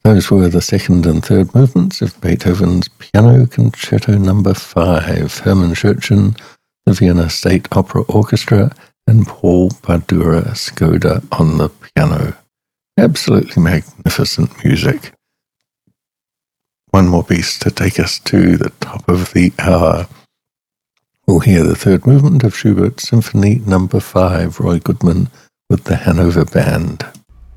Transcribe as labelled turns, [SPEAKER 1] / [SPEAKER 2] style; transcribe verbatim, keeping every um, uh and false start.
[SPEAKER 1] Those were the second and third movements of Beethoven's Piano Concerto Number Five, Hermann Scherchen, the Vienna State Opera Orchestra, and Paul Badura Skoda on the piano. Absolutely magnificent music. One more piece to take us to the top of the hour. We'll hear the third movement of Schubert's Symphony Number Five, Roy Goodman with the Hanover Band.